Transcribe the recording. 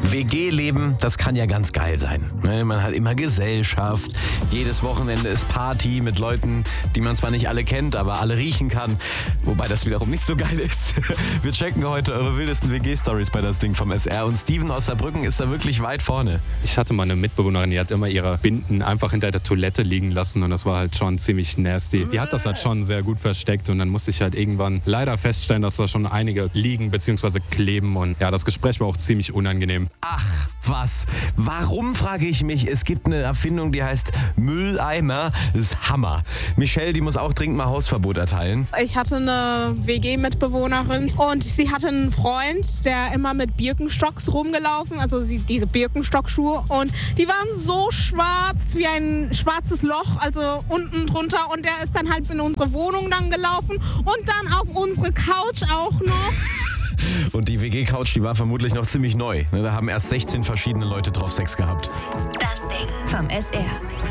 WG-Leben, das kann ja ganz geil sein. Man hat immer Gesellschaft, jedes Wochenende ist Party mit Leuten, die man zwar nicht alle kennt, aber alle riechen kann. Wobei das wiederum nicht so geil ist. Wir checken heute eure wildesten WG-Stories bei das Ding vom SR. Und Steven aus Saarbrücken ist da wirklich weit vorne. Ich hatte mal eine Mitbewohnerin, die hat immer ihre Binden einfach hinter der Toilette liegen lassen und das war halt schon ziemlich nasty. Die hat das halt schon sehr gut versteckt und dann musste ich halt irgendwann leider feststellen, dass da schon einige liegen bzw. kleben und ja, das Gespräch war auch ziemlich unangenehm. Ach, was? Warum, frage ich mich. Es gibt eine Erfindung, die heißt Mülleimer. Das ist Hammer. Michelle, die muss auch dringend mal Hausverbot erteilen. Ich hatte eine WG-Mitbewohnerin und sie hatte einen Freund, der immer mit Birkenstocks rumgelaufen, also diese Birkenstockschuhe, und die waren so schwarz wie ein schwarzes Loch, also unten drunter, und der ist dann halt in unsere Wohnung dann gelaufen und dann auf unsere Couch auch noch. Und die WG-Couch, die war vermutlich noch ziemlich neu. Da haben erst 16 verschiedene Leute drauf Sex gehabt. Das Ding vom SR.